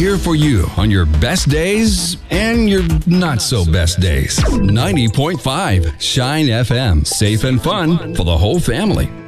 here for you on your best days and your not so best days. 90.5 Shine FM. Safe and fun for the whole family.